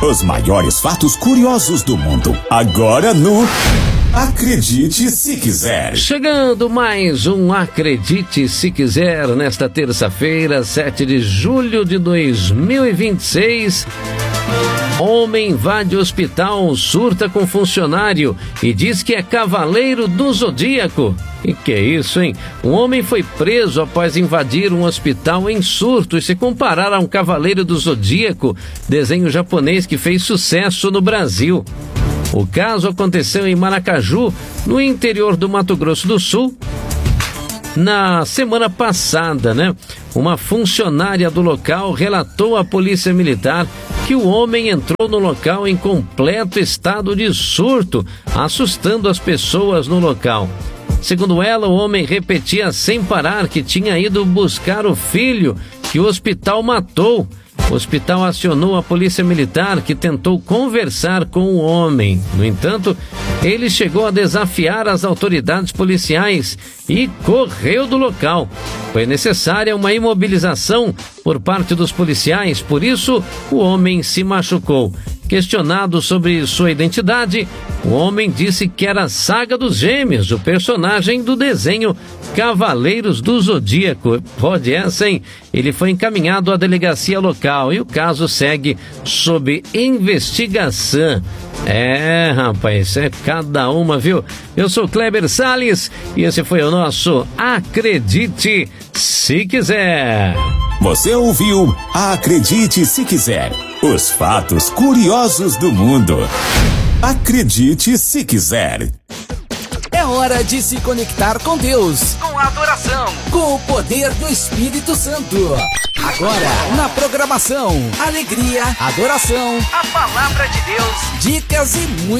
Os maiores fatos curiosos do mundo. Agora no Acredite Se Quiser. Chegando mais um Acredite Se Quiser nesta terça-feira, 7 de julho de 2026. Homem invade hospital, surta com funcionário e diz que é cavaleiro do Zodíaco. E que é isso, hein? Um homem foi preso após invadir um hospital em surto e se comparar a um cavaleiro do Zodíaco, desenho japonês que fez sucesso no Brasil. O caso aconteceu em Maracaju, no interior do Mato Grosso do Sul. Na semana passada, uma funcionária do local relatou à polícia militar que o homem entrou no local em completo estado de surto, assustando as pessoas no local. Segundo ela, o homem repetia sem parar que tinha ido buscar o filho que o hospital matou. O hospital acionou a polícia militar, que tentou conversar com o homem. No entanto, ele chegou a desafiar as autoridades policiais e correu do local. Foi necessária uma imobilização por parte dos policiais, por isso o homem se machucou. Questionado sobre sua identidade, o homem disse que era a Saga dos Gêmeos, o personagem do desenho Cavaleiros do Zodíaco. Pode essa, hein? Ele foi encaminhado à delegacia local e o caso segue sob investigação. Rapaz, é cada uma, viu? Eu sou Kleber Salles e esse foi o nosso Acredite Se Quiser. Você ouviu Acredite Se Quiser. Os fatos curiosos do mundo. Acredite Se Quiser. É hora de se conectar com Deus, com a adoração, com o poder do Espírito Santo. Agora, na programação, alegria, adoração, a palavra de Deus, dicas e muito